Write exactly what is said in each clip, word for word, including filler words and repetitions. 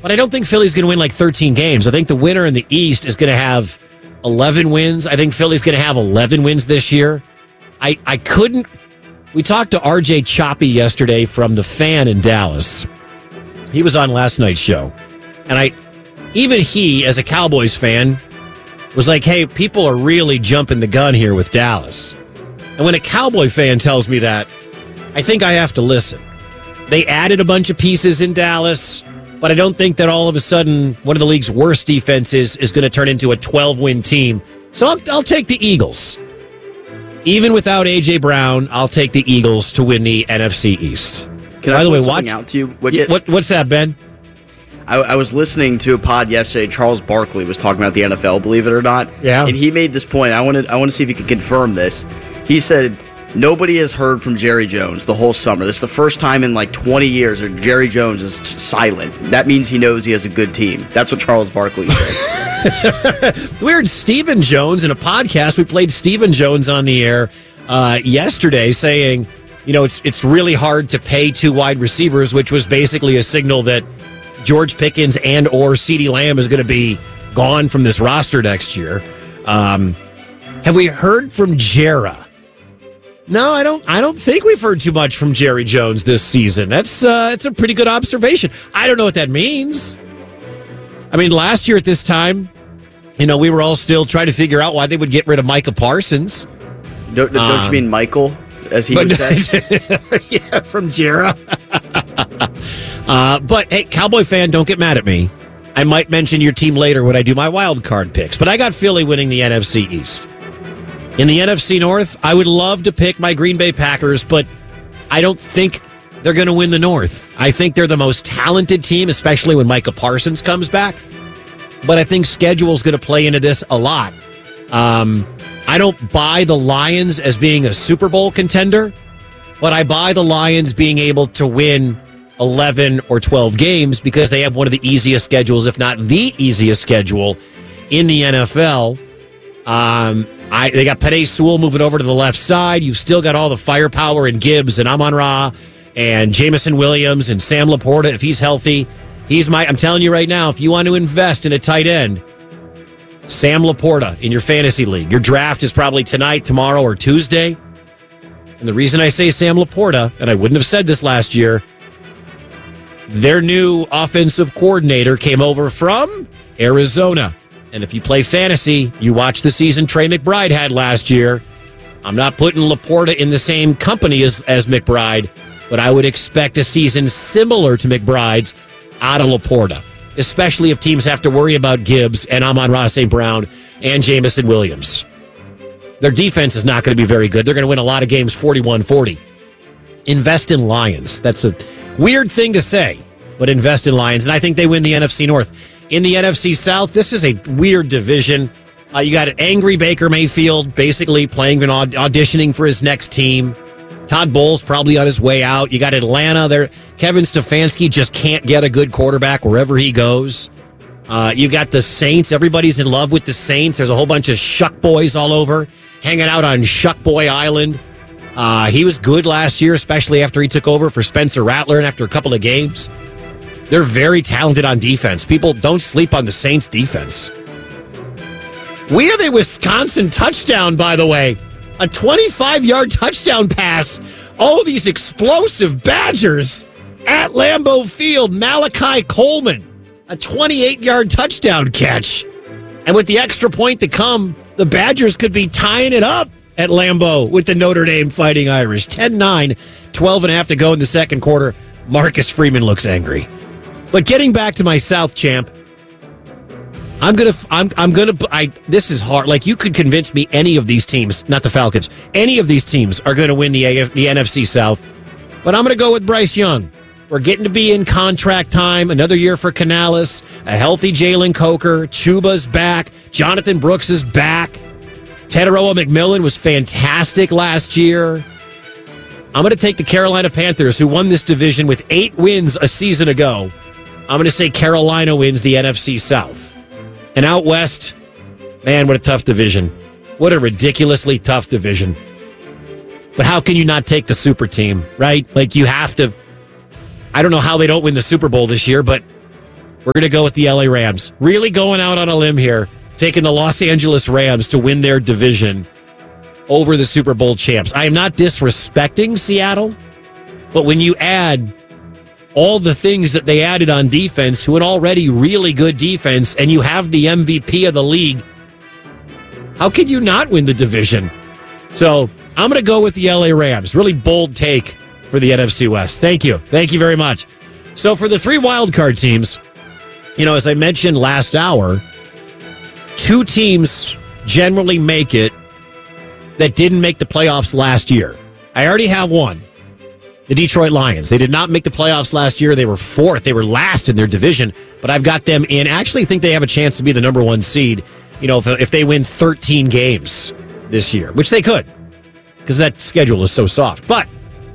But I don't think Philly's going to win like thirteen games. I think the winner in the East is going to have eleven wins. I think Philly's going to have eleven wins this year. I, I couldn't. We talked to R J Choppy yesterday from The Fan in Dallas. He was on last night's show. And I, even he, as a Cowboys fan, was like, hey, people are really jumping the gun here with Dallas. And when a Cowboy fan tells me that, I think I have to listen. They added a bunch of pieces in Dallas, but I don't think that all of a sudden one of the league's worst defenses is going to turn into a twelve-win team. So I'll, I'll take the Eagles. Even without A J. Brown, I'll take the Eagles to win the N F C East. Can By I the way, point something watch, out to you? What, what, what's that, Ben? I, I was listening to a pod yesterday. Charles Barkley was talking about the N F L, believe it or not. Yeah. And he made this point. I wanted I want to see if he could confirm this. He said, nobody has heard from Jerry Jones the whole summer. This is the first time in like twenty years that Jerry Jones is silent. That means he knows he has a good team. That's what Charles Barkley said. We heard Stephen Jones in a podcast. We played Stephen Jones on the air uh, yesterday saying, you know, it's it's really hard to pay two wide receivers, which was basically a signal that George Pickens and or CeeDee Lamb is going to be gone from this roster next year. Um, have we heard from Jera? No, I don't. I don't think we've heard too much from Jerry Jones this season. That's uh, it's a pretty good observation. I don't know what that means. I mean, last year at this time, you know, we were all still trying to figure out why they would get rid of Micah Parsons. Don't, don't um, you mean Michael, as he but, would say? Yeah, from Jera. uh, but hey, Cowboy fan, don't get mad at me. I might mention your team later when I do my wild card picks. But I got Philly winning the N F C East. In the N F C North, I would love to pick my Green Bay Packers, but I don't think they're going to win the North. I think they're the most talented team, especially when Micah Parsons comes back. But I think schedule is going to play into this a lot. Um, I don't buy the Lions as being a Super Bowl contender, but I buy the Lions being able to win eleven or twelve games because they have one of the easiest schedules, if not the easiest schedule in the N F L. Um, I, they got Penei Sewell moving over to the left side. You've still got all the firepower in Gibbs and Amon-Ra and Jameson Williams and Sam Laporta if he's healthy. He's my. I'm telling you right now, if you want to invest in a tight end, Sam Laporta in your fantasy league. Your draft is probably tonight, tomorrow, or Tuesday. And the reason I say Sam Laporta, and I wouldn't have said this last year, their new offensive coordinator came over from Arizona. And if you play fantasy, you watch the season Trey McBride had last year. I'm not putting Laporta in the same company as, as McBride, but I would expect a season similar to McBride's out of Laporta, especially if teams have to worry about Gibbs and Amon-Ra Saint Brown and Jameson Williams. Their defense is not going to be very good. They're going to win a lot of games forty-one forty. Invest in Lions. That's a weird thing to say, but invest in Lions. And I think they win the N F C North. In the N F C South, this is a weird division. Uh, you got an angry Baker Mayfield basically playing and aud- auditioning for his next team. Todd Bowles probably on his way out. You got Atlanta there. Kevin Stefanski just can't get a good quarterback wherever he goes. Uh, you got the Saints. Everybody's in love with the Saints. There's a whole bunch of Shuck Boys all over, hanging out on Shuck Boy Island. Uh, he was good last year, especially after he took over for Spencer Rattler and after a couple of games. They're very talented on defense. People don't sleep on the Saints' defense. We have a Wisconsin touchdown, by the way. A twenty-five-yard touchdown pass. Oh, these explosive Badgers at Lambeau Field. Malachi Coleman, a twenty-eight-yard touchdown catch. And with the extra point to come, the Badgers could be tying it up at Lambeau with the Notre Dame Fighting Irish. ten nine, twelve and a half to go in the second quarter. Marcus Freeman looks angry. But getting back to my South champ, I'm gonna, I'm, I'm gonna. I. This is hard. Like, you could convince me any of these teams, not the Falcons, any of these teams are going to win the A F, the N F C South. But I'm gonna go with Bryce Young. We're getting to be in contract time. Another year for Canales. A healthy Jalen Coker. Chuba's back. Jonathan Brooks is back. Tedoroa McMillan was fantastic last year. I'm gonna take the Carolina Panthers, who won this division with eight wins a season ago. I'm gonna say Carolina wins the N F C South. And out west, man, what a tough division. What a ridiculously tough division. But how can you not take the super team, right? Like, you have to. I don't know how they don't win the Super Bowl this year, but We're going to go with the L A Rams. Really going out on a limb here, taking the Los Angeles Rams to win their division over the Super Bowl champs. I am not disrespecting Seattle, but when you add all the things that they added on defense to an already really good defense, and you have the M V P of the league, how can you not win the division? So I'm going to go with the L A Rams. Really bold take for the N F C West. Thank you. Thank you very much. So for the three wildcard teams, you know, as I mentioned last hour, two teams generally make it that didn't make the playoffs last year. I already have one. The Detroit Lions. They did not make the playoffs last year. They were fourth. They were last in their division, but I've got them in. Actually think they have a chance to be the number one seed, you know, if, if they win thirteen games this year, which they could, because that schedule is so soft. But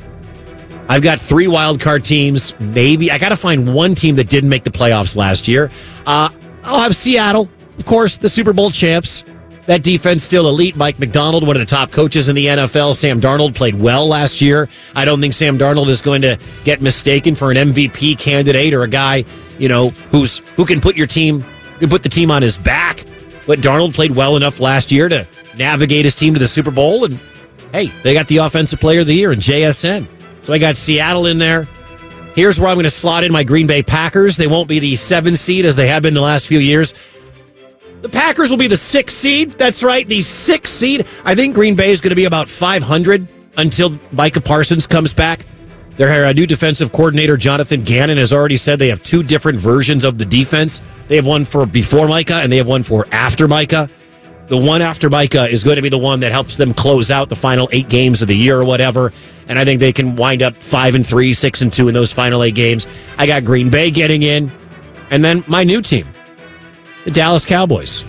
I've got three wild card teams. Maybe I got to find one team that didn't make the playoffs last year. Uh, I'll have Seattle, of course, the Super Bowl champs. That defense still elite. Mike McDonald, one of the top coaches in the N F L. Sam Darnold played well last year. I don't think Sam Darnold is going to get mistaken for an M V P candidate or a guy, you know, who's who can put your team, can put the team on his back. But Darnold played well enough last year to navigate his team to the Super Bowl. And hey, they got the Offensive Player of the Year in J S N. So I got Seattle in there. Here's where I'm going to slot in my Green Bay Packers. They won't be the seven seed as they have been the last few years. The Packers will be the sixth seed. That's right, the sixth seed. I think Green Bay is going to be about five hundred until Micah Parsons comes back. Their new defensive coordinator, Jonathan Gannon, has already said they have two different versions of the defense. They have one for before Micah, and they have one for after Micah. The one after Micah is going to be the one that helps them close out the final eight games of the year or whatever. And I think they can wind up five and three, six and two in those final eight games. I got Green Bay getting in. And then my new team, the Dallas Cowboys.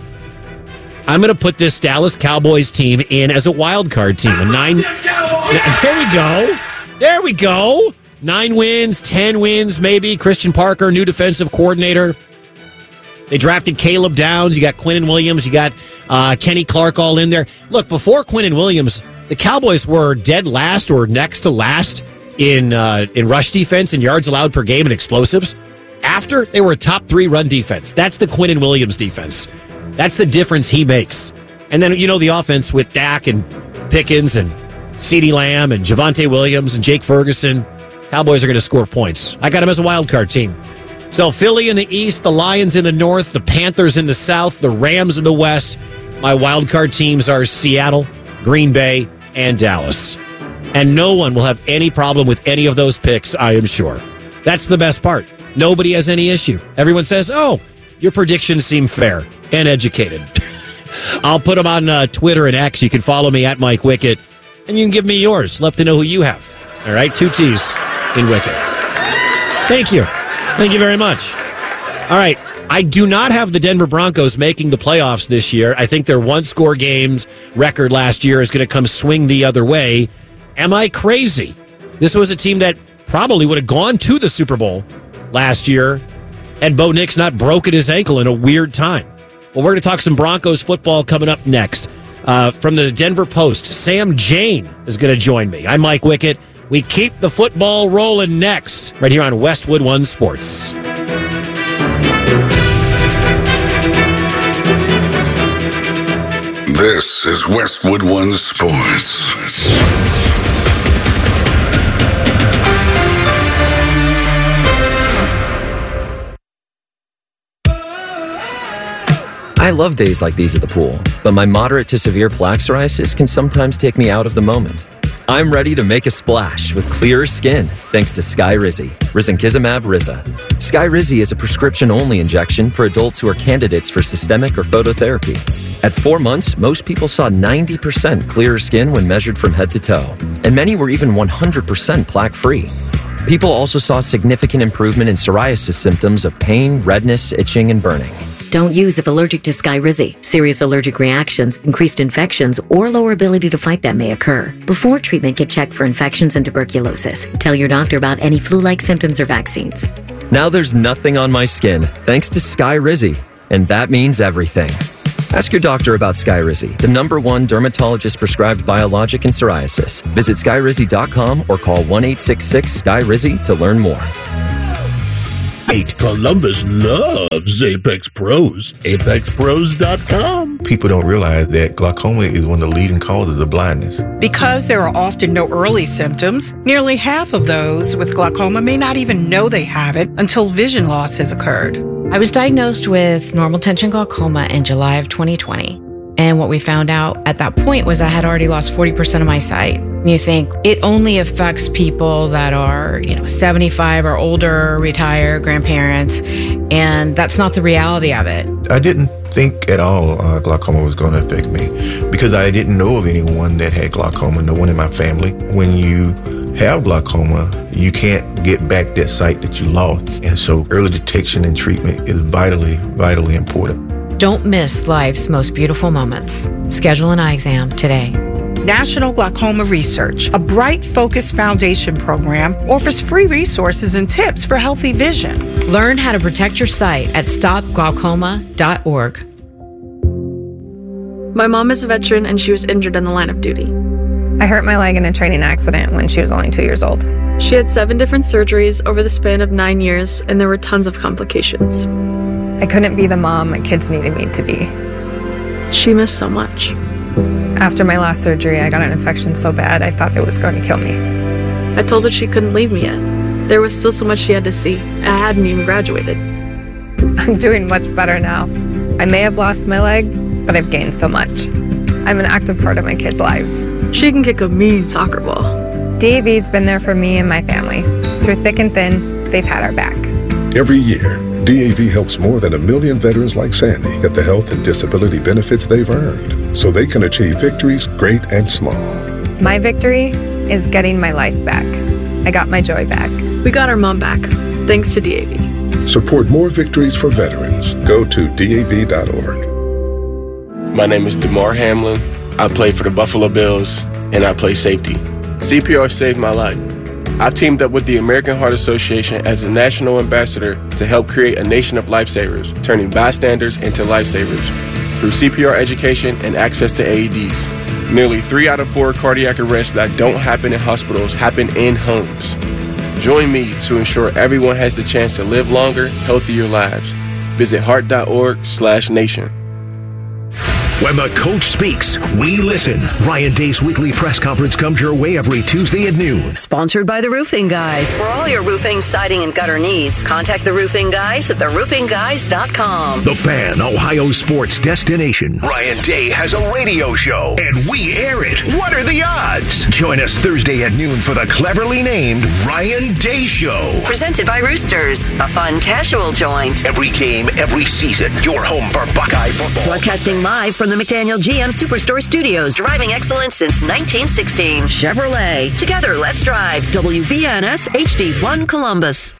I'm going to put this Dallas Cowboys team in as a wild card team. A nine. There we go. There we go. Nine wins, ten wins, maybe. Christian Parker, new defensive coordinator. They drafted Caleb Downs. You got Quinnen Williams. You got uh, Kenny Clark all in there. Look, before Quinnen Williams, the Cowboys were dead last or next to last in uh, in rush defense and yards allowed per game and explosives. After, they were a top three run defense. That's the Quinnen Williams defense. That's the difference he makes. And then, you know, the offense with Dak and Pickens and CeeDee Lamb and Javonte Williams and Jake Ferguson. Cowboys are going to score points. I got them as a wild card team. So Philly in the East, the Lions in the North, the Panthers in the South, the Rams in the West. My wild card teams are Seattle, Green Bay, and Dallas. And no one will have any problem with any of those picks, I am sure. That's the best part. Nobody has any issue. Everyone says, oh, your predictions seem fair and educated. I'll put them on uh, Twitter and X. You can follow me at Mike Wickett, and you can give me yours. Love to know who you have. All right, two T's in Wickett. Thank you. Thank you very much. All right, I do not have the Denver Broncos making the playoffs this year. I think their one-score games record last year is going to come swing the other way. Am I crazy? This was a team that probably would have gone to the Super Bowl last year had Bo Nix not broken his ankle in a weird time. Well, we're going to talk some Broncos football coming up next. Uh, from the Denver Post, Sam Jane is going to join me. I'm Mike Wickett. We keep the football rolling next, right here on Westwood One Sports. This is Westwood One Sports. I love days like these at the pool, but my moderate to severe plaque psoriasis can sometimes take me out of the moment. I'm ready to make a splash with clearer skin thanks to Skyrizi, risankizumab Riza. Skyrizi is a prescription-only injection for adults who are candidates for systemic or phototherapy. At four months, most people saw ninety percent clearer skin when measured from head to toe, and many were even one hundred percent plaque-free. People also saw significant improvement in psoriasis symptoms of pain, redness, itching, and burning. Don't use if allergic to Skyrizi. Serious allergic reactions, increased infections, or lower ability to fight them may occur. Before treatment, get checked for infections and tuberculosis. Tell your doctor about any flu-like symptoms or vaccines. Now there's nothing on my skin, thanks to Skyrizi, and that means everything. Ask your doctor about Skyrizi, the number one dermatologist-prescribed biologic in psoriasis. Visit skyrizi dot com or call one eight six six, S K Y R I Z I to learn more. Columbus loves Apex Pros. Apex Pros dot com. People don't realize that glaucoma is one of the leading causes of blindness. Because there are often no early symptoms, nearly half of those with glaucoma may not even know they have it until vision loss has occurred. I was diagnosed with normal tension glaucoma in July of twenty twenty. And what we found out at that point was I had already lost forty percent of my sight. You think it only affects people that are, you know, seventy-five or older, retired, grandparents, and that's not the reality of it. I didn't think at all uh, glaucoma was going to affect me because I didn't know of anyone that had glaucoma, no one in my family. When you have glaucoma, you can't get back that sight that you lost. And so early detection and treatment is vitally, vitally important. Don't miss life's most beautiful moments. Schedule an eye exam today. National Glaucoma Research, a Bright Focus Foundation program, offers free resources and tips for healthy vision. Learn how to protect your sight at stop glaucoma dot org. My mom is a veteran and she was injured in the line of duty. I hurt my leg in a training accident when she was only two years old. She had seven different surgeries over the span of nine years, and there were tons of complications. I couldn't be the mom my kids needed me to be. She missed so much. After my last surgery, I got an infection so bad I thought it was going to kill me. I told her she couldn't leave me yet. There was still so much she had to see. I hadn't even graduated. I'm doing much better now. I may have lost my leg, but I've gained so much. I'm an active part of my kids' lives. She can kick a mean soccer ball. D A V's been there for me and my family. Through thick and thin, they've had our back. Every year, D A V helps more than a million veterans like Sandy get the health and disability benefits they've earned so they can achieve victories great and small. My victory is getting my life back. I got my joy back. We got our mom back, thanks to D A V. Support more victories for veterans. Go to D A V dot org. My name is DeMar Hamlin. I play for the Buffalo Bills, and I play safety. C P R saved my life. I've teamed up with the American Heart Association as a national ambassador to help create a nation of lifesavers, turning bystanders into lifesavers through C P R education and access to A E Ds. Nearly three out of four cardiac arrests that don't happen in hospitals happen in homes. Join me to ensure everyone has the chance to live longer, healthier lives. Visit heart dot org slash nation. When the coach speaks, we listen. Ryan Day's weekly press conference comes your way every Tuesday at noon. Sponsored by The Roofing Guys. For all your roofing, siding, and gutter needs, contact The Roofing Guys at the roofing guys dot com. The Fan, Ohio sports destination. Ryan Day has a radio show, and we air it. What are the odds? Join us Thursday at noon for the cleverly named Ryan Day Show. Presented by Roosters, a fun casual joint. Every game, every season, your home for Buckeye football. Broadcasting live from the McDaniel G M Superstore Studios, driving excellence since nineteen sixteen. Chevrolet. Together, let's drive. W B N S H D one Columbus.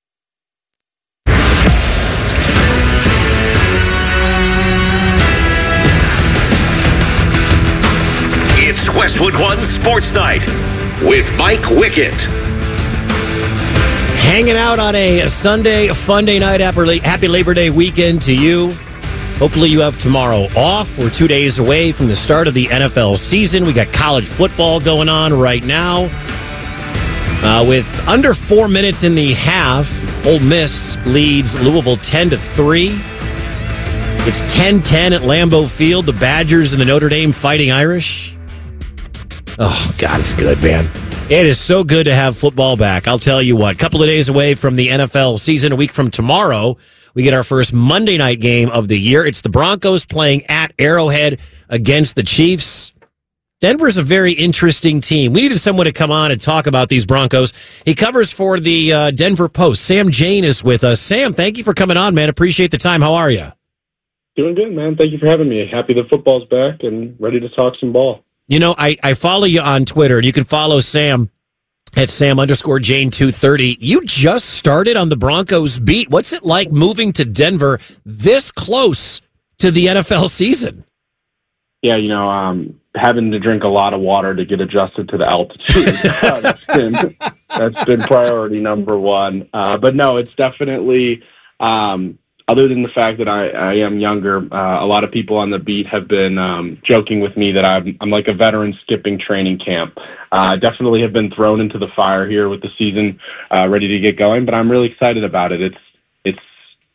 It's Westwood One Sports Night with Mike Wickett. Hanging out on a Sunday, fun day night. Happy Labor Day weekend to you. Hopefully you have tomorrow off. We're two days away from the start of the N F L season. We got college football going on right now. Uh, with under four minutes in the half, Ole Miss leads Louisville ten to three. It's ten ten at Lambeau Field. The Badgers and the Notre Dame Fighting Irish. Oh, God, it's good, man. It is so good to have football back. I'll tell you what, a couple of days away from the N F L season, a week from tomorrow, we get our first Monday night game of the year. It's the Broncos playing at Arrowhead against the Chiefs. Denver's a very interesting team. We needed someone to come on and talk about these Broncos. He covers for the uh, Denver Post. Sam Jane is with us. Sam, thank you for coming on, man. Appreciate the time. How are you? Doing good, man. Thank you for having me. Happy the football's back and ready to talk some ball. You know, I, I follow you on Twitter, and you can follow Sam at Sam underscore Jane two thirty. You just started on the Broncos beat. What's it like moving to Denver this close to the N F L season? Yeah, you know, um, having to drink a lot of water to get adjusted to the altitude. uh, that's been that's been priority number one. Uh, but no, it's definitely, um, other than the fact that I, I am younger, uh, a lot of people on the beat have been um, joking with me that I'm, I'm like a veteran skipping training camp. I uh, definitely have been thrown into the fire here with the season uh, ready to get going, but I'm really excited about it. It's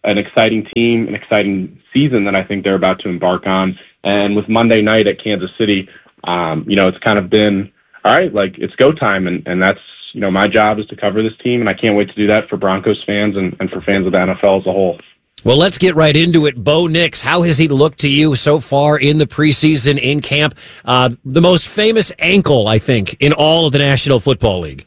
an exciting team, an exciting season that I think they're about to embark on. And with Monday night at Kansas City, um, you know, it's kind of been, all right, like it's go time. And, and that's, you know, my job is to cover this team. And I can't wait to do that for Broncos fans and, and for fans of the N F L as a whole. Well, let's get right into it. Bo Nix, how has he looked to you so far in the preseason, in camp? Uh, the most famous ankle, I think, in all of the National Football League.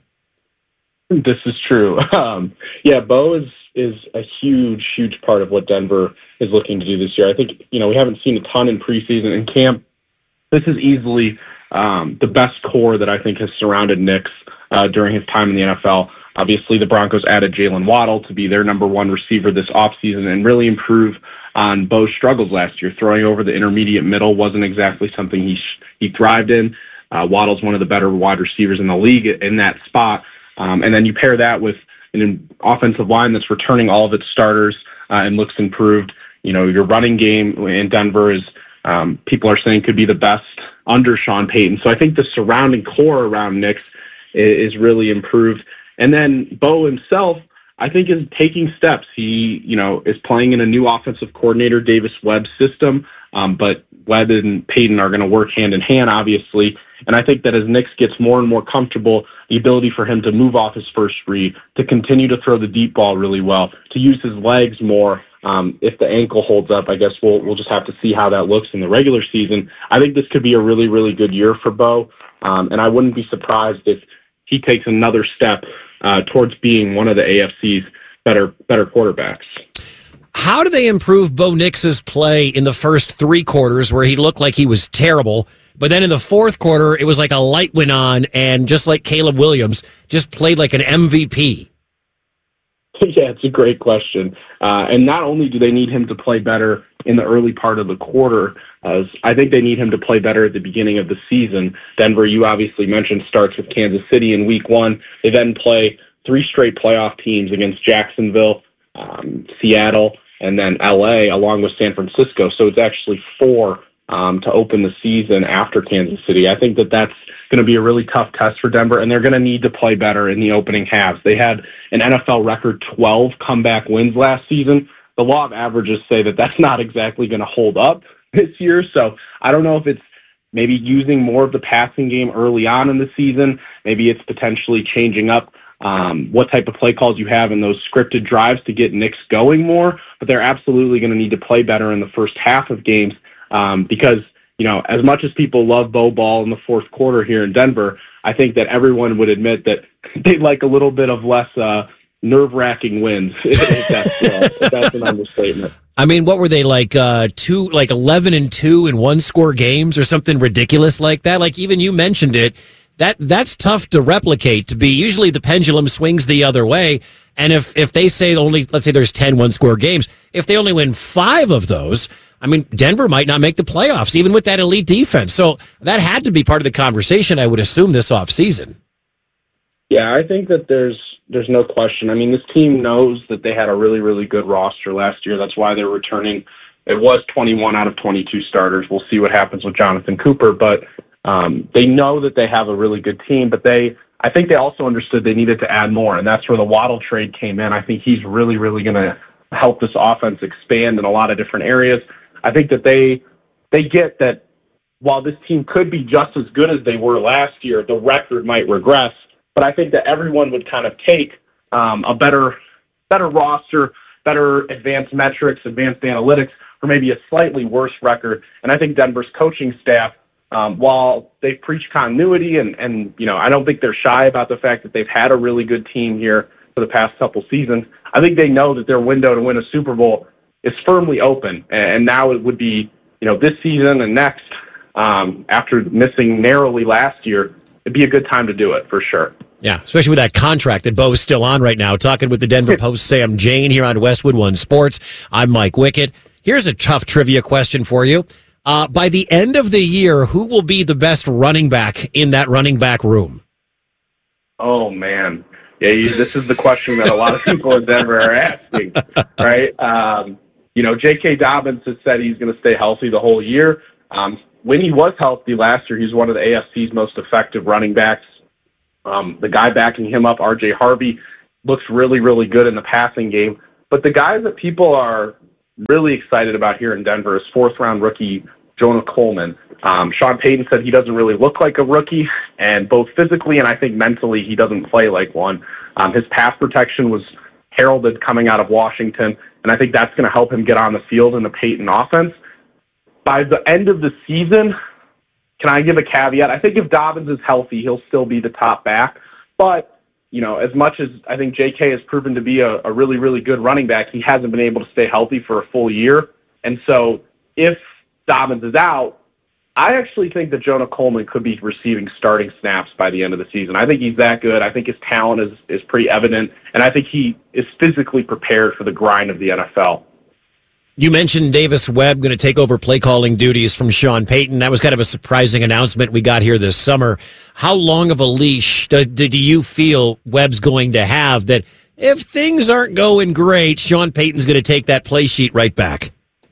This is true. Um, yeah, Bo is is a huge, huge part of what Denver is looking to do this year. I think, you know, we haven't seen a ton in preseason. In camp, this is easily um, the best core that I think has surrounded Nix uh, during his time in the N F L. Obviously, the Broncos added Jalen Waddle to be their number one receiver this offseason and really improve on Bo's struggles last year. Throwing over the intermediate middle wasn't exactly something he sh- he thrived in. Uh, Waddle's one of the better wide receivers in the league in that spot. Um, and then you pair that with an offensive line that's returning all of its starters uh, and looks improved. You know, your running game in Denver is, um, people are saying, could be the best under Sean Payton. So I think the surrounding core around Nix is, is really improved. And then Bo himself, I think, is taking steps. He, you know, is playing in a new offensive coordinator, Davis Webb's system. Um, but Webb and Payton are going to work hand in hand, obviously. And I think that as Nix gets more and more comfortable, the ability for him to move off his first read, to continue to throw the deep ball really well, to use his legs more. Um, if the ankle holds up, I guess we'll we'll just have to see how that looks in the regular season. I think this could be a really, really good year for Bo. Um, and I wouldn't be surprised if he takes another step uh, towards being one of the A F C's better better quarterbacks. How do they improve Bo Nix's play in the first three quarters where he looked like he was terrible, but then in the fourth quarter, it was like a light went on, and just like Caleb Williams, just played like an M V P? Yeah, it's a great question. Uh, and not only do they need him to play better in the early part of the quarter, as I think they need him to play better at the beginning of the season. Denver, you obviously mentioned, starts with Kansas City in week one. They then play three straight playoff teams against Jacksonville, um, Seattle, and then L A, along with San Francisco. So it's actually four um, to open the season after Kansas City. I think that that's going to be a really tough test for Denver, and they're going to need to play better in the opening halves. They had an N F L record twelve comeback wins last season. The law of averages say that that's not exactly going to hold up this year. So I don't know if it's maybe using more of the passing game early on in the season. Maybe it's potentially changing up um, what type of play calls you have in those scripted drives to get Nix going more. But they're absolutely going to need to play better in the first half of games um, because, you know, as much as people love Bo Ball in the fourth quarter here in Denver, I think that everyone would admit that they'd like a little bit of less uh, nerve-wracking wins, if that's, uh, if that's an understatement. I mean, what were they, like uh, two, like eleven and two in one-score games or something ridiculous like that? Like, even you mentioned it. That that's tough to replicate. To be usually the pendulum swings the other way, and if if they say only, let's say there's ten one-score games, if they only win five of those, I mean, Denver might not make the playoffs, even with that elite defense. So that had to be part of the conversation, I would assume, this offseason. Yeah, I think that there's there's no question. I mean, this team knows that they had a really, really good roster last year. That's why they're returning. It was twenty-one out of twenty-two starters. We'll see what happens with Jonathan Cooper, but um, they know that they have a really good team, but they I think they also understood they needed to add more, and that's where the Waddle trade came in. I think he's really, really going to help this offense expand in a lot of different areas. I think that they they get that while this team could be just as good as they were last year, the record might regress. But I think that everyone would kind of take um, a better better roster, better advanced metrics, advanced analytics for maybe a slightly worse record. And I think Denver's coaching staff, um, while they preach continuity, and, and you know, I don't think they're shy about the fact that they've had a really good team here for the past couple seasons. I think they know that their window to win a Super Bowl is firmly open, and now it would be, you know, this season and next, um, after missing narrowly last year, it'd be a good time to do it for sure. Yeah, especially with that contract that Bo is still on right now. Talking with the Denver Post Sam Jane here on Westwood One Sports. I'm Mike Wickett. Here's a tough trivia question for you. Uh, by the end of the year, who will be the best running back in that running back room? Oh, man. Yeah, you, this is the question that a lot of people in Denver are asking, right? Um, you know, J K. Dobbins has said he's going to stay healthy the whole year. Um, when he was healthy last year, he's one of the A F C's most effective running backs. Um, the guy backing him up, R J Harvey, looks really, really good in the passing game. But the guys that people are really excited about here in Denver is fourth-round rookie Jonah Coleman. Um, Sean Payton said he doesn't really look like a rookie, and both physically and I think mentally he doesn't play like one. Um, his pass protection was heralded coming out of Washington, and I think that's going to help him get on the field in the Payton offense. By the end of the season, can I give a caveat? I think if Dobbins is healthy, he'll still be the top back. But, you know, as much as I think J K has proven to be a, a really, really good running back, he hasn't been able to stay healthy for a full year. And so if Dobbins is out, I actually think that Jonah Coleman could be receiving starting snaps by the end of the season. I think he's that good. I think his talent is, is pretty evident, and I think he is physically prepared for the grind of the N F L. You mentioned Davis Webb going to take over play calling duties from Sean Payton. That was kind of a surprising announcement we got here this summer. How long of a leash do, do you feel Webb's going to have that if things aren't going great, Sean Payton's going to take that play sheet right back?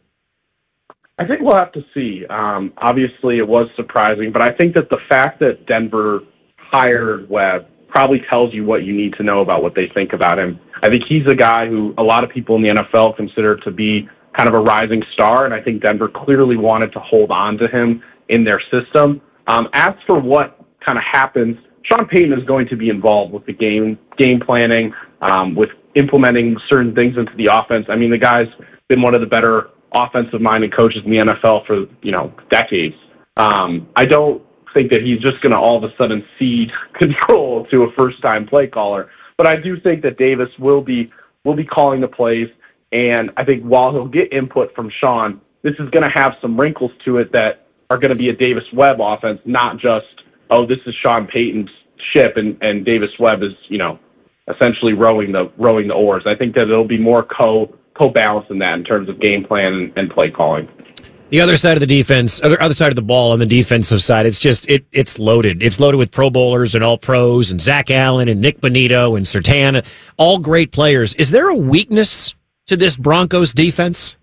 I think we'll have to see. Um, obviously, it was surprising, but I think that the fact that Denver hired Webb probably tells you what you need to know about what they think about him. I think he's a guy who a lot of people in the N F L consider to be kind of a rising star, and I think Denver clearly wanted to hold on to him in their system. Um, as for what kind of happens, Sean Payton is going to be involved with the game game planning, um, with implementing certain things into the offense. I mean, the guy's been one of the better offensive-minded coaches in the N F L for, you know, decades. Um, I don't think that he's just going to all of a sudden cede control to a first-time play caller, but I do think that Davis will be will be calling the plays, and I think while he'll get input from Sean, this is going to have some wrinkles to it that are going to be a Davis Webb offense, not just, oh, this is Sean Payton's ship, and, and Davis Webb is, you know, essentially rowing the rowing the oars. I think that it'll be more co co-balance in that in terms of game plan and, and play calling. The other side of the defense, other other side of the ball on the defensive side, it's just it it's loaded. It's loaded with Pro Bowlers and All Pros and Zach Allen and Nick Bonito and Surtain, all great players. Is there a weakness to this Broncos defense?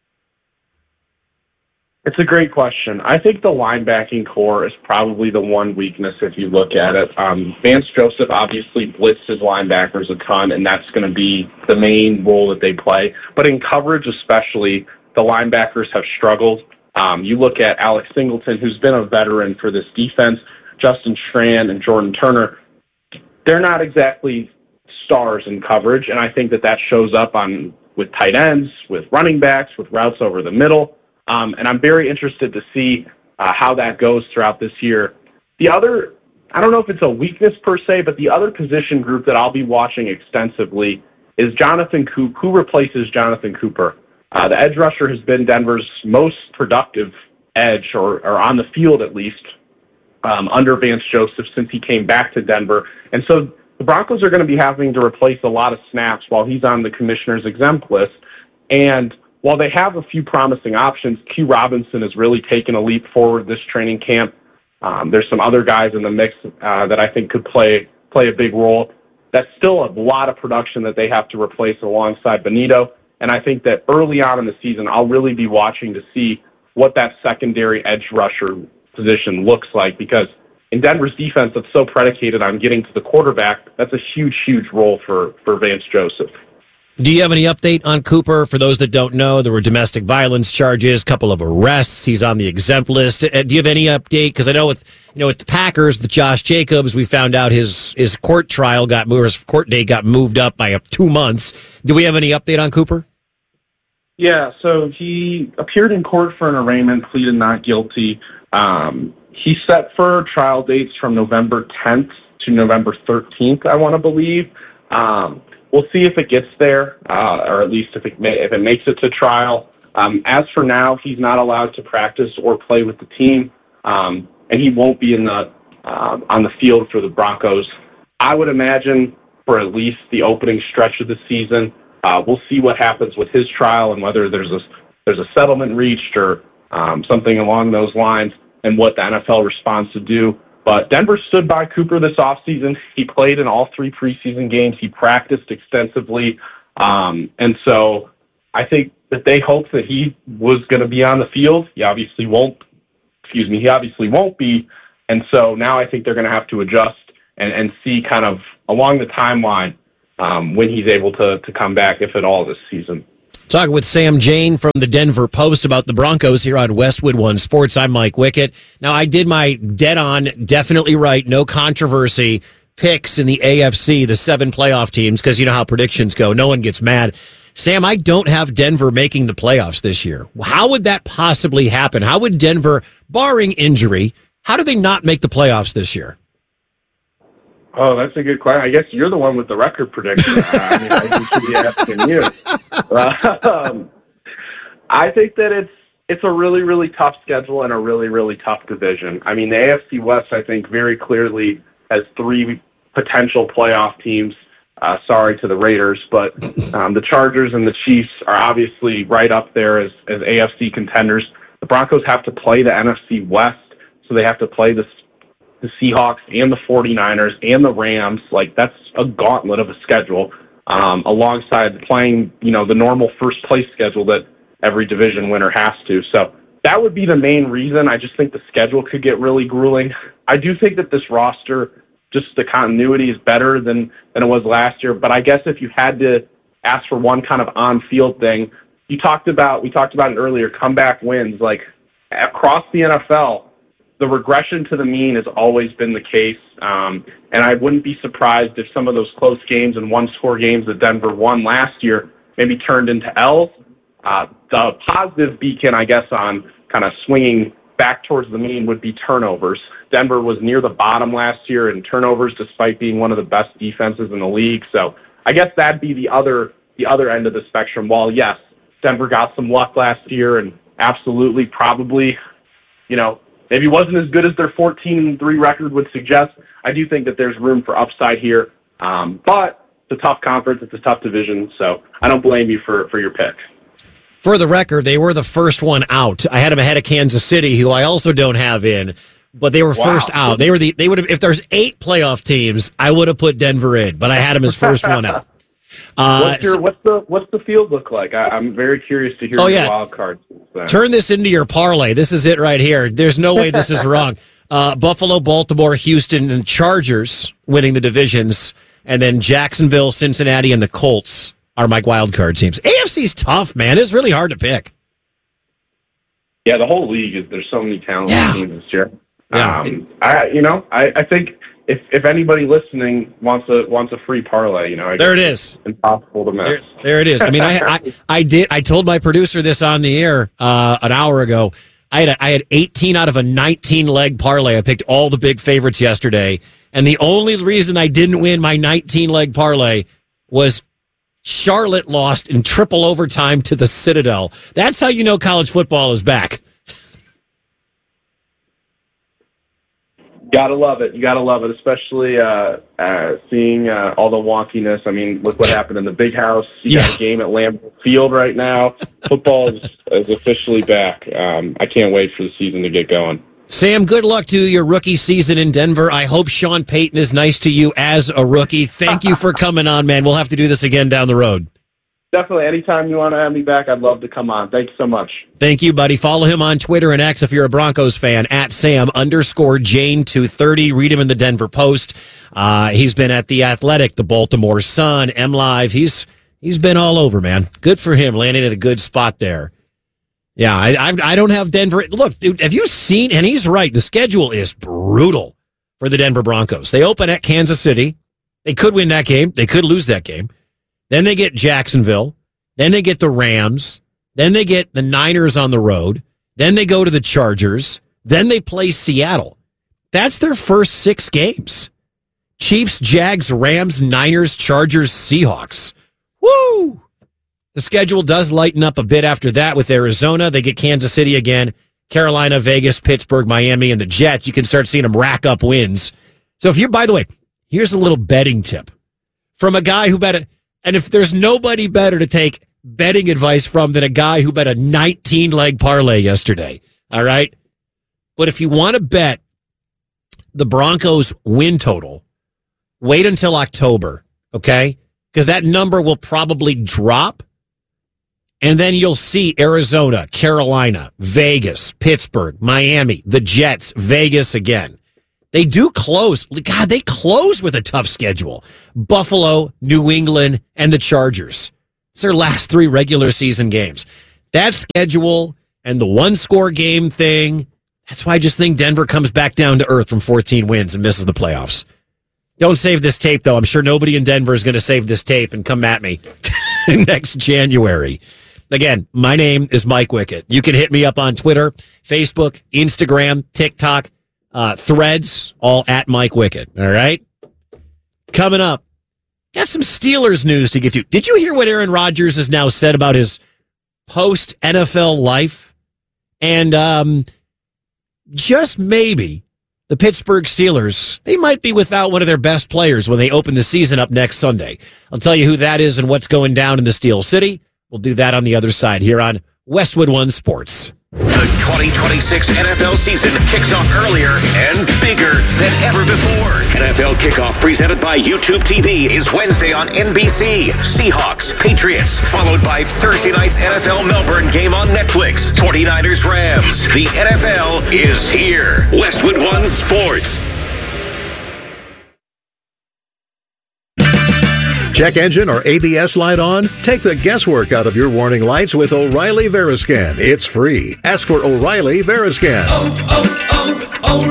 It's a great question. I think the linebacking core is probably the one weakness if you look at it. Um, Vance Joseph obviously blitzed his linebackers a ton, and that's going to be the main role that they play. But in coverage especially, the linebackers have struggled. Um, you look at Alex Singleton, who's been a veteran for this defense, Justin Strand and Jordan Turner. They're not exactly stars in coverage, and I think that that shows up on with tight ends, with running backs, with routes over the middle. Um, and I'm very interested to see uh, how that goes throughout this year. The other, I don't know if it's a weakness per se, but the other position group that I'll be watching extensively is Jonathan Cooper. Who replaces Jonathan Cooper? Uh, the edge rusher has been Denver's most productive edge, or, or on the field at least, um, under Vance Joseph since he came back to Denver. And so the Broncos are going to be having to replace a lot of snaps while he's on the commissioner's exempt list. And while they have a few promising options, Q Robinson has really taken a leap forward this training camp. Um, there's some other guys in the mix uh, that I think could play play a big role. That's still a lot of production that they have to replace alongside Bonito. And I think that early on in the season, I'll really be watching to see what that secondary edge rusher position looks like, because in Denver's defense that's so predicated on getting to the quarterback, that's a huge, huge role for, for Vance Joseph. Do you have any update on Cooper? For those that don't know, there were domestic violence charges, couple of arrests. He's on the exempt list. Uh, do you have any update? Because I know with you know with the Packers, with Josh Jacobs, we found out his his court trial got moved, his court date got moved up by uh, two months. Do we have any update on Cooper? Yeah, so he appeared in court for an arraignment, pleaded not guilty. Um, he's set for trial dates from November tenth to November thirteenth, I want to believe. Um, We'll see if it gets there, uh, or at least if it may, if it makes it to trial. Um, as for now, he's not allowed to practice or play with the team, um, and he won't be in the uh, on the field for the Broncos. I would imagine for at least the opening stretch of the season. Uh, we'll see what happens with his trial and whether there's a there's a settlement reached or um, something along those lines, and what the N F L responds to do. But Denver stood by Cooper this offseason. He played in all three preseason games. He practiced extensively. Um, and so I think that they hoped that he was going to be on the field. He obviously won't. Excuse me. He obviously won't be. And so now I think they're going to have to adjust and, and see kind of along the timeline um, when he's able to to come back, if at all, this season. Talking with Sam Jane from the Denver Post about the Broncos here on Westwood One Sports. I'm Mike Wickett. Now, I did my dead-on, definitely right, no controversy picks in the A F C, the seven playoff teams, because you know how predictions go. No one gets mad. Sam, I don't have Denver making the playoffs this year. How would that possibly happen? How would Denver, barring injury, how do they not make the playoffs this year? Oh, that's a good question. I guess you're the one with the record prediction. I mean, I should be asking you. Um, I think that it's it's a really, really tough schedule and a really, really tough division. I mean, the A F C West, I think, very clearly has three potential playoff teams. Uh, sorry to the Raiders, but um, the Chargers and the Chiefs are obviously right up there as, as A F C contenders. The Broncos have to play the N F C West, so they have to play the the Seahawks and the forty-niners and the Rams. Like, that's a gauntlet of a schedule, um, alongside playing, you know, the normal first place schedule that every division winner has to. So that would be the main reason. I just think the schedule could get really grueling. I do think that this roster, just the continuity is better than, than it was last year. But I guess if you had to ask for one kind of on-field thing, you talked about, we talked about it earlier, comeback wins. Like, across the N F L, the regression to the mean has always been the case, um, and I wouldn't be surprised if some of those close games and one-score games that Denver won last year maybe turned into L's. Uh, the positive beacon, I guess, on kind of swinging back towards the mean would be turnovers. Denver was near the bottom last year in turnovers, despite being one of the best defenses in the league. So I guess that'd be the other the other end of the spectrum. While, yes, Denver got some luck last year and absolutely probably, you know, maybe wasn't as good as their fourteen and three record would suggest. I do think that there's room for upside here. Um, but it's a tough conference. It's a tough division. So I don't blame you for, for your pick. For the record, they were the first one out. I had them ahead of Kansas City, who I also don't have in, but they were wow. first out. They were the, they would have, if there's eight playoff teams, I would have put Denver in, but I had them as first one out. Uh, what's, your, what's the what's the field look like? I, I'm very curious to hear oh, your yeah. wild cards. Turn this into your parlay. This is it right here. There's no way this is wrong. Uh, Buffalo, Baltimore, Houston, and Chargers winning the divisions, and then Jacksonville, Cincinnati, and the Colts are my wild card teams. A F C's tough, man. It's really hard to pick. Yeah, the whole league is. There's so many talented yeah. teams this year. Yeah. Um, I you know I, I think. If if anybody listening wants a wants a free parlay, you know, I there it is. Impossible to miss. There, there it is. I mean, I, I I did. I told my producer this on the air uh, an hour ago. I had a, I had eighteen out of a nineteen leg parlay. I picked all the big favorites yesterday, and the only reason I didn't win my nineteen leg parlay was Charlotte lost in triple overtime to the Citadel. That's how you know college football is back. Gotta love it. You gotta love it, especially uh, uh, seeing uh, all the wonkiness. I mean, look what happened in the Big House. You yeah. got a game at Lambeau Field right now. Football is, is officially back. Um, I can't wait for the season to get going. Sam, good luck to your rookie season in Denver. I hope Sean Payton is nice to you as a rookie. Thank you for coming on, man. We'll have to do this again down the road. Definitely. Anytime you want to have me back, I'd love to come on. Thank you so much. Thank you, buddy. Follow him on Twitter and X if you're a Broncos fan, at Sam underscore Jane two thirty. Read him in the Denver Post. Uh, he's been at The Athletic, the Baltimore Sun, M Live. He's he's been all over, man. Good for him, landing at a good spot there. Yeah, I I, I don't have Denver. Look, dude, have you seen, and he's right, the schedule is brutal for the Denver Broncos. They open at Kansas City. They could win that game. They could lose that game. Then they get Jacksonville. Then they get the Rams. Then they get the Niners on the road. Then they go to the Chargers. Then they play Seattle. That's their first six games. Chiefs, Jags, Rams, Niners, Chargers, Seahawks. Woo! The schedule does lighten up a bit after that with Arizona. They get Kansas City again. Carolina, Vegas, Pittsburgh, Miami, and the Jets. You can start seeing them rack up wins. So if you, by the way, here's a little betting tip from a guy who bet a, and if there's nobody better to take betting advice from than a guy who bet a nineteen-leg parlay yesterday, all right? But if you want to bet the Broncos win total, wait until October, okay? Because that number will probably drop, and then you'll see Arizona, Carolina, Vegas, Pittsburgh, Miami, the Jets, Vegas again. They do close. God, they close with a tough schedule. Buffalo, New England, and the Chargers. It's their last three regular season games. That schedule and the one-score game thing, that's why I just think Denver comes back down to earth from fourteen wins and misses the playoffs. Don't save this tape, though. I'm sure nobody in Denver is going to save this tape and come at me next January. Again, my name is Mike Wickett. You can hit me up on Twitter, Facebook, Instagram, TikTok, uh, Threads, all at Mike Wickett. All right? Coming up, got some Steelers news to get to. Did you hear what Aaron Rodgers has now said about his post-N F L life? And um, just maybe the Pittsburgh Steelers, they might be without one of their best players when they open the season up next Sunday. I'll tell you who that is and what's going down in the Steel City. We'll do that on the other side here on Westwood One Sports. The twenty twenty-six N F L season kicks off earlier and bigger than ever before. N F L Kickoff presented by YouTube T V is Wednesday on N B C. Seahawks, Patriots, followed by Thursday night's N F L Melbourne game on Netflix. forty-niners, Rams. The N F L is here. Westwood One Sports. Check engine or A B S light on? Take the guesswork out of your warning lights with O'Reilly Veriscan. It's free. Ask for O'Reilly Veriscan. Oh,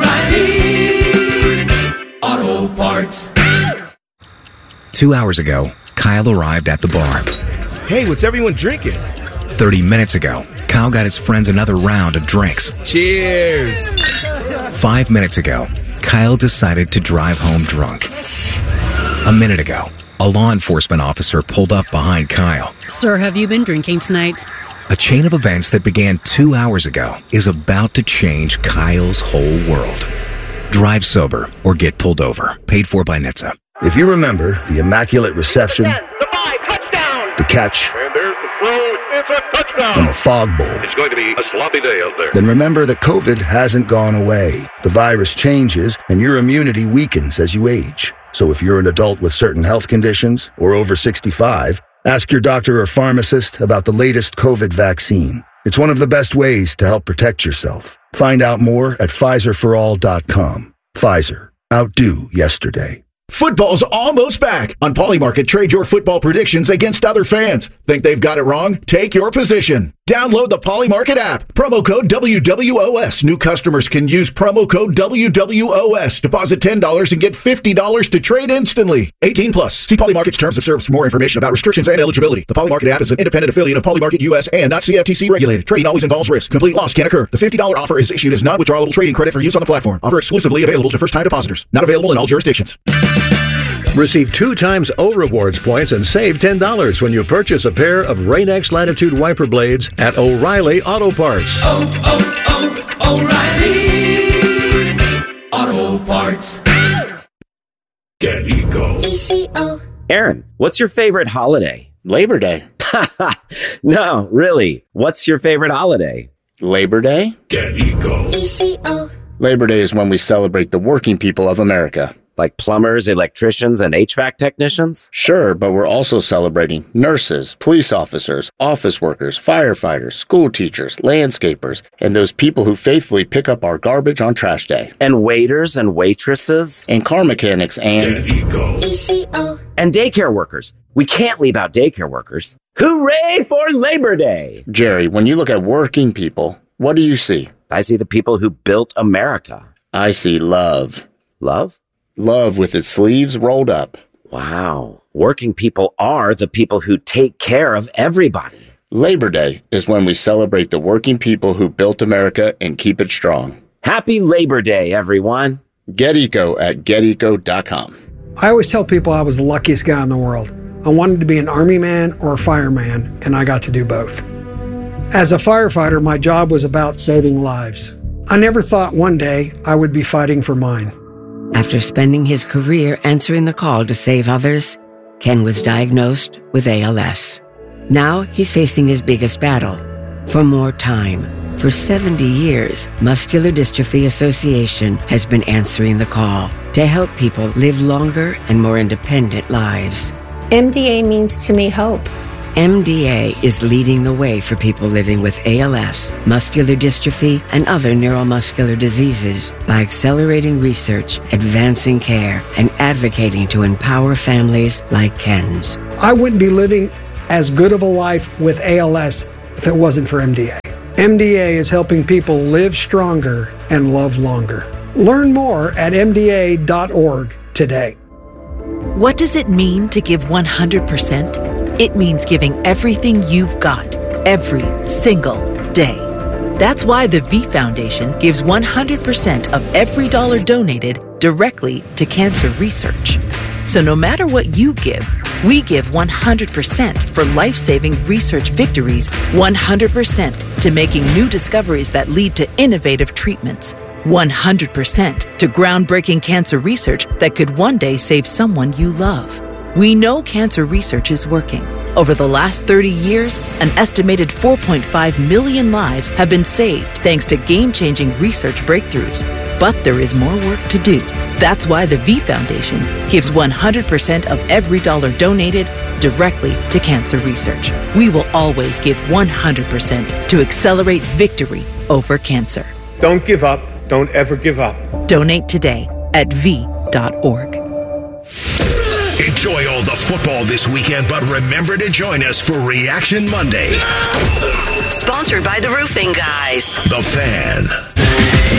oh, oh, O'Reilly Auto Parts. Two hours ago, Kyle arrived at the bar. Hey, what's everyone drinking? Thirty minutes ago, Kyle got his friends another round of drinks. Cheers! Five minutes ago, Kyle decided to drive home drunk. A minute ago, a law enforcement officer pulled up behind Kyle. Sir, have you been drinking tonight? A chain of events that began two hours ago is about to change Kyle's whole world. Drive sober or get pulled over. Paid for by N H T S A. If you remember the immaculate reception, the, five, touchdown. the catch, and there's the throw, it's a touchdown. and the fog bowl, it's going to be a sloppy day out there. Then remember that COVID hasn't gone away. The virus changes and your immunity weakens as you age. So if you're an adult with certain health conditions or over sixty-five, ask your doctor or pharmacist about the latest COVID vaccine. It's one of the best ways to help protect yourself. Find out more at Pfizer for all dot com. Pfizer. Outdo yesterday. Football's almost back. On Polymarket, trade your football predictions against other fans. Think they've got it wrong? Take your position. Download the Polymarket app. Promo code W W O S. New customers can use promo code W W O S. Deposit ten dollars and get fifty dollars to trade instantly. eighteen plus. See Polymarket's terms of service for more information about restrictions and eligibility. The Polymarket app is an independent affiliate of Polymarket U S and not C F T C regulated. Trading always involves risk. Complete loss can occur. The fifty dollars offer is issued as non-withdrawable trading credit for use on the platform. Offer exclusively available to first-time depositors. Not available in all jurisdictions. Receive two times O Rewards points and save ten dollars when you purchase a pair of Rain-X Latitude wiper blades at O'Reilly Auto Parts. Oh, oh, oh, O'Reilly Auto Parts. Get Eco. E C O. Aaron, what's your favorite holiday? Labor Day. No, really. What's your favorite holiday? Labor Day. Get Eco. E C O. Labor Day is when we celebrate the working people of America. Like plumbers, electricians, and H V A C technicians? Sure, but we're also celebrating nurses, police officers, office workers, firefighters, school teachers, landscapers, and those people who faithfully pick up our garbage on trash day. And waiters and waitresses? And car mechanics and... Get Eco. E C O. And daycare workers. We can't leave out daycare workers. Hooray for Labor Day! Jerry, when you look at working people, what do you see? I see the people who built America. I see love. Love? Love with its sleeves rolled up. Wow. Working people are the people who take care of everybody. Labor Day is when we celebrate the working people who built America and keep it strong. Happy Labor Day, everyone. Get Eco at get eco dot com. I always tell people I was the luckiest guy in the world. I wanted to be an army man or a fireman, and I got to do both. As a firefighter, my job was about saving lives. I never thought one day I would be fighting for mine. After spending his career answering the call to save others, Ken was diagnosed with A L S. Now he's facing his biggest battle, for more time. For seventy years, Muscular Dystrophy Association has been answering the call to help people live longer and more independent lives. M D A means to me hope. M D A is leading the way for people living with A L S, muscular dystrophy, and other neuromuscular diseases by accelerating research, advancing care, and advocating to empower families like Ken's. I wouldn't be living as good of a life with A L S if it wasn't for M D A. M D A is helping people live stronger and love longer. Learn more at M D A dot org today. What does it mean to give one hundred percent? It means giving everything you've got, every single day. That's why the V Foundation gives one hundred percent of every dollar donated directly to cancer research. So no matter what you give, we give one hundred percent for life-saving research victories, one hundred percent to making new discoveries that lead to innovative treatments, one hundred percent to groundbreaking cancer research that could one day save someone you love. We know cancer research is working. Over the last thirty years, an estimated four point five million lives have been saved thanks to game-changing research breakthroughs. But there is more work to do. That's why the V Foundation gives one hundred percent of every dollar donated directly to cancer research. We will always give one hundred percent to accelerate victory over cancer. Don't give up. Don't ever give up. Donate today at V dot org. Enjoy all the football this weekend, but remember to join us for Reaction Monday. Sponsored by the Roofing Guys. The Fan.